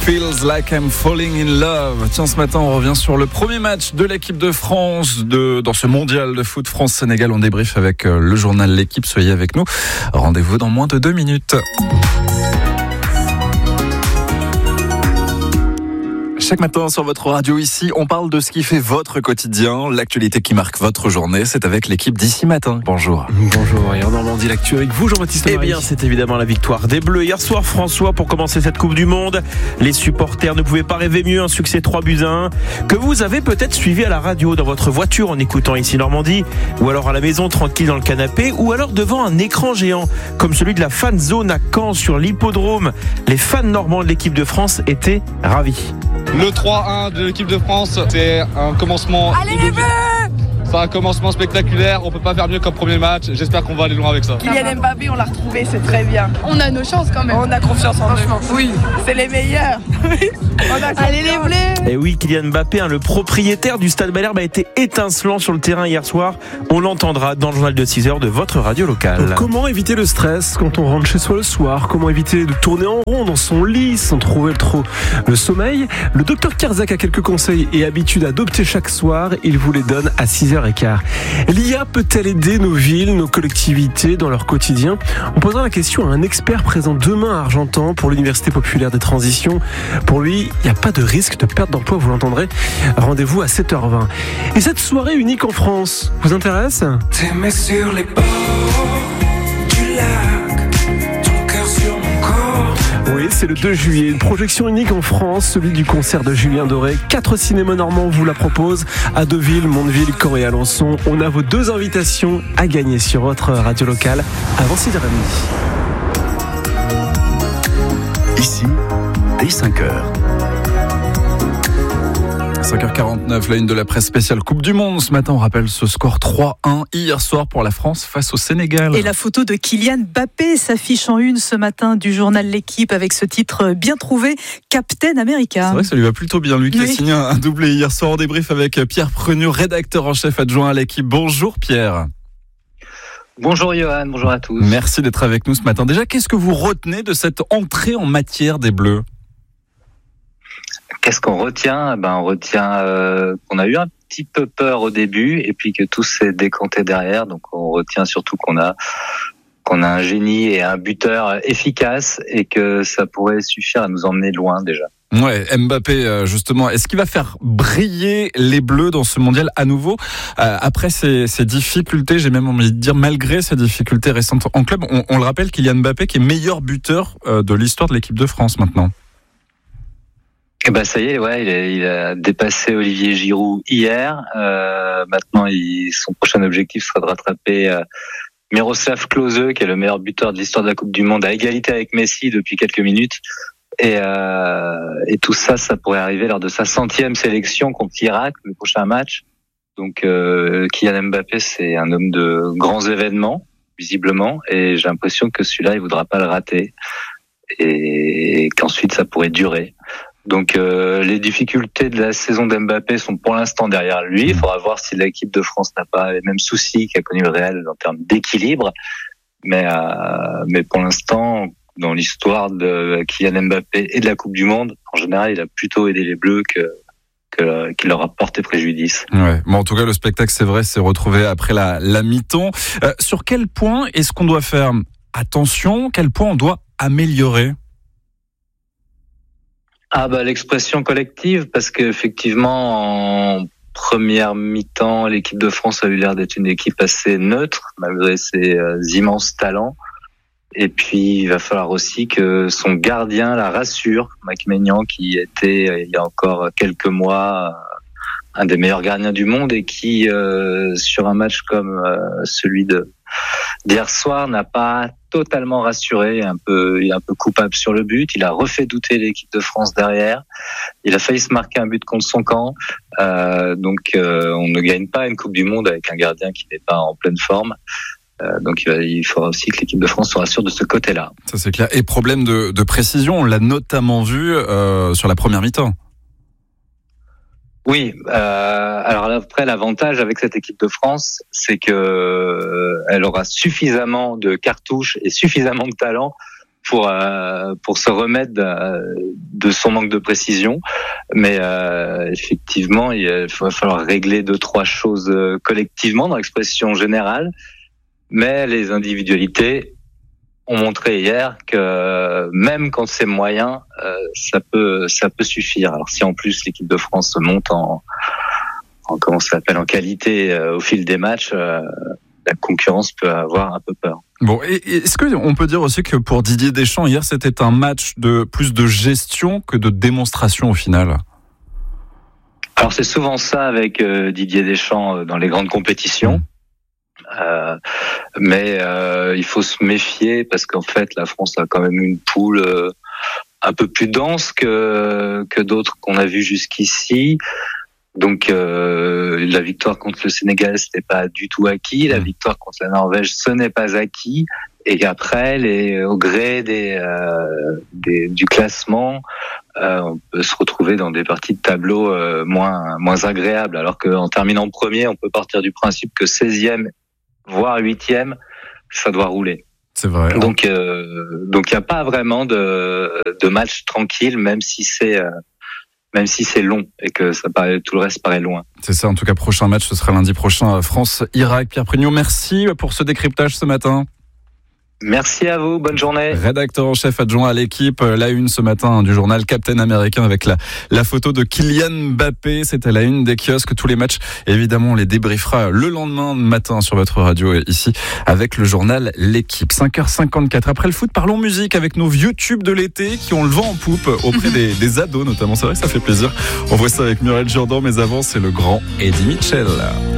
Feels like I'm falling in love. Tiens, ce matin, on revient sur le premier match de l'équipe de France dans ce mondial de foot France-Sénégal. On débrief avec le journal L'équipe. Soyez avec nous. Rendez-vous dans moins de 2 minutes. Chaque matin sur votre radio ici, on parle de ce qui fait votre quotidien, l'actualité qui marque votre journée. C'est avec l'équipe d'ici matin. Bonjour. Bonjour, et en Normandie, l'actu avec vous, Jean-Baptiste Marie. Eh bien, c'est évidemment la victoire des Bleus. Hier soir, François, pour commencer cette Coupe du Monde, les supporters ne pouvaient pas rêver mieux, un succès 3-1, que vous avez peut-être suivi à la radio, dans votre voiture en écoutant ici Normandie, ou alors à la maison tranquille dans le canapé, ou alors devant un écran géant, comme celui de la fan zone à Caen sur l'hippodrome. Les fans normands de l'équipe de France étaient ravis. Le 3-1 de l'équipe de France, c'est un commencement. Allez les Bleus! C'est un commencement spectaculaire, on peut pas faire mieux comme premier match, j'espère qu'on va aller loin avec ça. Kylian Mbappé, on l'a retrouvé, c'est très bien. On a nos chances quand même. On a confiance en eux. Oui, c'est les meilleurs. Allez les Bleus! Et oui, Kylian Mbappé, le propriétaire du Stade Malherbe, a été étincelant sur le terrain hier soir. On l'entendra dans le journal de 6h de votre radio locale. Donc, comment éviter le stress quand on rentre chez soi le soir? Comment éviter de tourner en rond dans son lit sans trouver le sommeil? Le docteur Kerzak a quelques conseils et habitudes à adopter chaque soir. Il vous les donne à 6h15. L'IA peut-elle aider nos villes, nos collectivités dans leur quotidien? On posera la question à un expert présent demain à Argentan pour l'Université populaire des transitions. Pour lui, il n'y a pas de risque de perte d'emploi, vous l'entendrez. Rendez-vous à 7h20. Et cette soirée unique en France vous intéresse? T'aimer sur les bords du lac, ton cœur sur mon corps. Oui, c'est le 2 juillet, une projection unique en France, celui du concert de Julien Doré. 4 cinémas normands vous la proposent, à Deauville, Mondeville, Caen et Alençon. On a vos 2 invitations à gagner sur votre radio locale avant 6h30. Ici, dès 5h. 5h49, la une de la presse spéciale Coupe du Monde. Ce matin, on rappelle ce score 3-1 hier soir pour la France face au Sénégal. Et la photo de Kylian Mbappé s'affiche en une ce matin du journal L'équipe avec ce titre bien trouvé, Captain America. C'est vrai que ça lui va plutôt bien, lui qui a signé un doublé hier soir. En débrief avec Pierre Prenu, rédacteur en chef adjoint à l'équipe. Bonjour Pierre. Bonjour Johan, bonjour à tous. Merci d'être avec nous ce matin. Déjà, qu'est-ce que vous retenez de cette entrée en matière des Bleus ? Qu'est-ce qu'on retient ? On retient qu'on a eu un petit peu peur au début et puis que tout s'est décanté derrière. Donc on retient surtout qu'on a un génie et un buteur efficace et que ça pourrait suffire à nous emmener loin déjà. Ouais, Mbappé justement, est-ce qu'il va faire briller les Bleus dans ce mondial à nouveau après ces difficultés, j'ai même envie de dire malgré ces difficultés récentes en club? On le rappelle, Kylian Mbappé qui est meilleur buteur de l'histoire de l'équipe de France maintenant. Et ça y est, il a dépassé Olivier Giroud hier. Maintenant, son prochain objectif sera de rattraper Miroslav Klose, qui est le meilleur buteur de l'histoire de la Coupe du Monde, à égalité avec Messi depuis quelques minutes. Et tout ça pourrait arriver lors de sa 100e sélection contre l'Irak, le prochain match. Donc, Kylian Mbappé, c'est un homme de grands événements, visiblement, et j'ai l'impression que celui-là, il voudra pas le rater, et qu'ensuite ça pourrait durer. Donc les difficultés de la saison d'Mbappé sont pour l'instant derrière lui. Il faudra voir si l'équipe de France n'a pas les mêmes soucis qu'a connu le Real en termes d'équilibre. Mais pour l'instant, dans l'histoire de Kylian Mbappé et de la Coupe du Monde, en général, il a plutôt aidé les Bleus qu'il leur a porté préjudice. Ouais. En tout cas, le spectacle, c'est vrai, s'est retrouvé après la mi-temps. Sur quel point est-ce qu'on doit faire attention? Quel point on doit améliorer? L'expression collective, parce qu'effectivement, en première mi-temps, l'équipe de France a eu l'air d'être une équipe assez neutre, malgré ses immenses talents. Et puis, il va falloir aussi que son gardien la rassure, Mike Maignan, qui était, il y a encore quelques mois, un des meilleurs gardiens du monde et qui, sur un match comme celui d'hier soir, n'a pas totalement rassuré, il est un peu coupable sur le but, il a refait douter l'équipe de France derrière, il a failli se marquer un but contre son camp, donc on ne gagne pas une Coupe du Monde avec un gardien qui n'est pas en pleine forme. Donc il faudra aussi que l'équipe de France soit sûre de ce côté-là. Ça c'est clair. Et problème de précision, on l'a notamment vu sur la première mi-temps. Oui, alors après l'avantage avec cette équipe de France, c'est que elle aura suffisamment de cartouches et suffisamment de talent pour se remettre de son manque de précision. Mais effectivement, il va falloir régler 2-3 choses collectivement dans l'expression générale. Mais les individualités ont montré hier que même quand c'est moyen, ça peut suffire. Alors si en plus l'équipe de France se monte en qualité au fil des matchs, la concurrence peut avoir un peu peur. Bon, et est-ce qu'on peut dire aussi que pour Didier Deschamps, hier, c'était un match de plus de gestion que de démonstration au final? Alors c'est souvent ça avec Didier Deschamps dans les grandes compétitions. Mais il faut se méfier parce qu'en fait la France a quand même une poule un peu plus dense que d'autres qu'on a vues jusqu'ici. Donc la victoire contre le Sénégal, c'était pas du tout acquis. La victoire contre la Norvège, ce n'est pas acquis. Et après, au gré du classement, on peut se retrouver dans des parties de tableau moins agréables. Alors qu'en terminant premier, on peut partir du principe que 16e, voire 8e, ça doit rouler. C'est vrai. Donc il n'y a pas vraiment de match tranquille, même si c'est long et que tout le reste paraît loin. C'est ça, en tout cas, prochain match, ce sera lundi prochain, France-Irak. Pierre Prugnot, merci pour ce décryptage ce matin. Merci à vous, bonne journée. Rédacteur en chef adjoint à l'équipe, la une ce matin du journal Captain Américain avec la photo de Kylian Mbappé. C'est à la une des kiosques, tous les matchs. Évidemment, on les débriefera le lendemain matin sur votre radio ici avec le journal L'équipe. 5h54. Après le foot, parlons musique avec nos vieux tubes de l'été qui ont le vent en poupe auprès des ados notamment. C'est vrai que ça fait plaisir. On voit ça avec Muriel Jourdan, mais avant, c'est le grand Eddie Mitchell.